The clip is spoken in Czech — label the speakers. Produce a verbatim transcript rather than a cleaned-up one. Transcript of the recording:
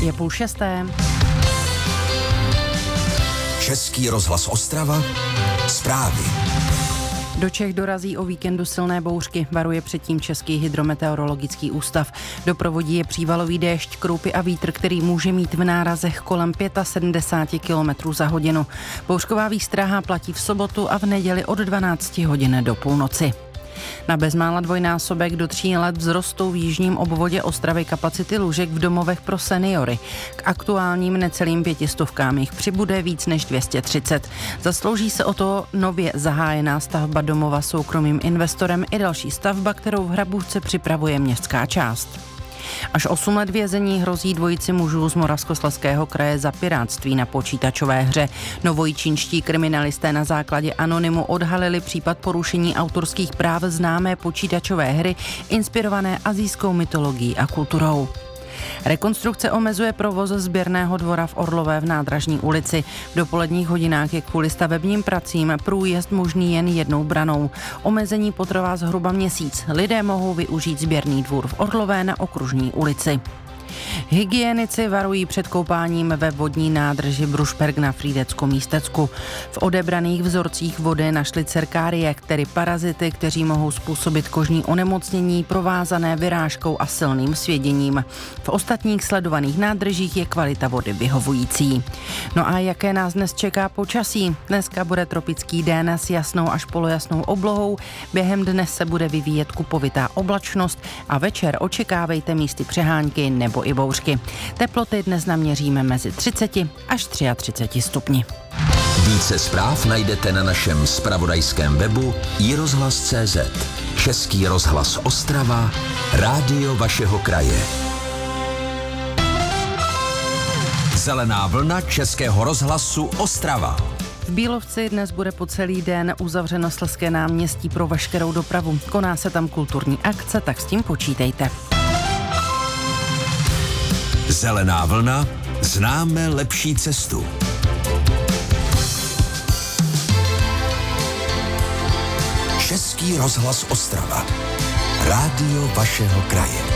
Speaker 1: Je půl šesté.
Speaker 2: Český rozhlas Ostrava. Zprávy.
Speaker 1: Do Čech dorazí o víkendu silné bouřky, varuje předtím Český hydrometeorologický ústav. Doprovodí je přívalový déšť, kroupy a vítr, který může mít v nárazech kolem sedmdesát pět kilometrů za hodinu. Bouřková výstraha platí v sobotu a v neděli od dvanácti hodin do půlnoci. Na bezmála dvojnásobek do tří let vzrostou v jižním obvodě Ostravy kapacity lůžek v domovech pro seniory. K aktuálním necelým pětistovkám jich přibude víc než dvě stě třicet. Zaslouží se o to nově zahájená stavba domova soukromým investorem i další stavba, kterou v Hrabůvce připravuje městská část. Až osm let vězení hrozí dvojici mužů z Moravskoslezského kraje za pirátství na počítačové hře. Novojičínští kriminalisté na základě anonymu odhalili případ porušení autorských práv známé počítačové hry inspirované asijskou mytologií a kulturou. Rekonstrukce omezuje provoz sběrného dvora v Orlové v Nádražní ulici. V dopoledních hodinách je kvůli stavebním pracím průjezd možný jen jednou branou. Omezení potrvá zhruba měsíc. Lidé mohou využít sběrný dvůr v Orlové na Okružní ulici. Hygienici varují před koupáním ve vodní nádrži Brušperg na Frýdecku místecku. V odebraných vzorcích vody našli cerkárie, tedy parazity, kteří mohou způsobit kožní onemocnění provázané vyrážkou a silným svěděním. V ostatních sledovaných nádržích je kvalita vody vyhovující. No a jaké nás dnes čeká počasí? Dneska bude tropický den s jasnou až polojasnou oblohou. Během dne se bude vyvíjet kupovitá oblačnost a večer očekávejte místy přehánky nebo i bouřky. Teploty dnes naměříme mezi třicet až třicet tři stupni.
Speaker 2: Více zpráv najdete na našem zpravodajském webu i rozhlas tečka cé zet. Český rozhlas Ostrava, rádio vašeho kraje. Zelená vlna Českého rozhlasu Ostrava.
Speaker 1: V Bílovci dnes bude po celý den uzavřeno Slezské náměstí pro veškerou dopravu. Koná se tam kulturní akce, tak s tím počítejte.
Speaker 2: Zelená vlna, známe lepší cestu. Český rozhlas Ostrava, rádio vašeho kraje.